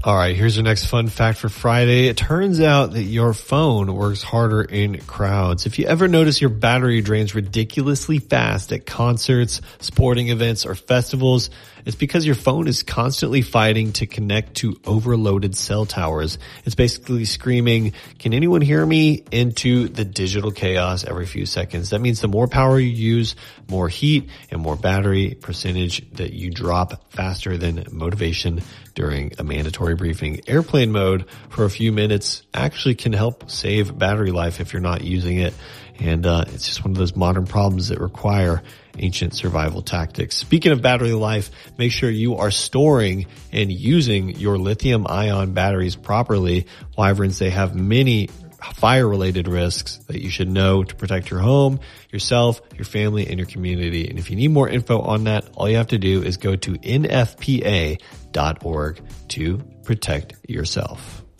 All right, here's your next fun fact for Friday. It turns out that your phone works harder in crowds. If you ever notice your battery drains ridiculously fast at concerts, sporting events, or festivals, it's because your phone is constantly fighting to connect to overloaded cell towers. It's basically screaming, "Can anyone hear me?" into the digital chaos every few seconds. That means the more power you use, more heat and more battery percentage that you drop faster than motivation during a mandatory briefing. Airplane mode for a few minutes actually can help save battery life if you're not using it. And it's just one of those modern problems that require ancient survival tactics. Speaking of battery life, make sure you are storing and using your lithium-ion batteries properly. Wyverns, they have many fire-related risks that you should know to protect your home, yourself, your family, and your community. And if you need more info on that, all you have to do is go to nfpa.org to protect yourself.